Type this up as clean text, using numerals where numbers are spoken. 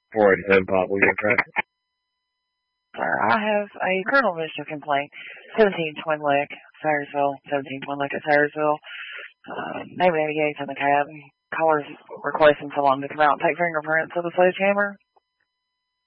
487 Pop, we get that. Sir, I have a criminal mischief complaint. 17 Twin Lick, Sayersville. 17 Twin Lick at Sayersville. Name 88 in the cab. Caller's requesting someone to come out and take fingerprints of the sledgehammer.